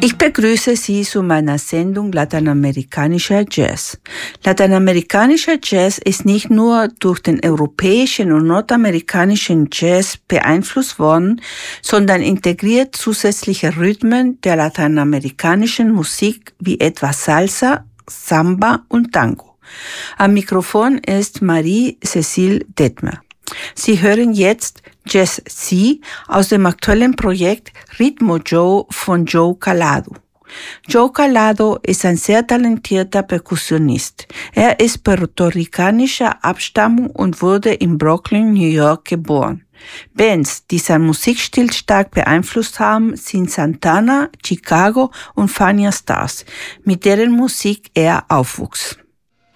Ich begrüße Sie zu meiner Sendung Lateinamerikanischer Jazz. Lateinamerikanischer Jazz ist nicht nur durch den europäischen und nordamerikanischen Jazz beeinflusst worden, sondern integriert zusätzliche Rhythmen der lateinamerikanischen Musik wie etwa Salsa, Samba und Tango. Am Mikrofon ist Marie-Cécile Detmer. Sie hören jetzt Jazz C aus dem aktuellen Projekt Ritmo Joe von Joe Calado. Joe Calado ist ein sehr talentierter Perkussionist. Er ist puerto-ricanischer Abstammung und wurde in Brooklyn, New York geboren. Bands, die seinen Musikstil stark beeinflusst haben, sind Santana, Chicago und Fania Stars, mit deren Musik er aufwuchs.